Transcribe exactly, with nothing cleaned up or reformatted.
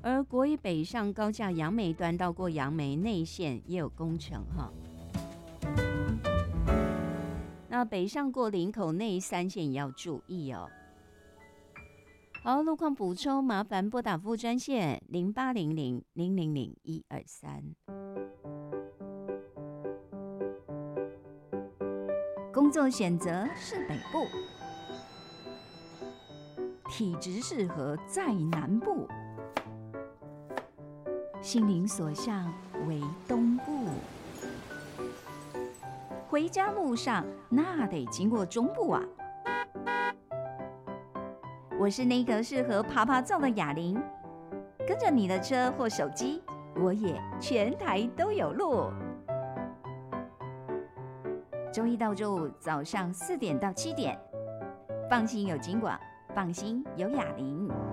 而国一北上高架杨梅段到过杨梅内线也有工程哈。那北上过林口内三线也要注意哦。好，路况补充，麻烦拨打服务专线零八零零零零零一二三。 工作选择是北部，体质适合在南部，心灵所向为东部。回家路上那得经过中部啊。我是那个适合爬爬照的哑铃，跟着你的车或手机，我也全台都有路。周一到周五早上四点到七点，放心有金广，放心有哑铃。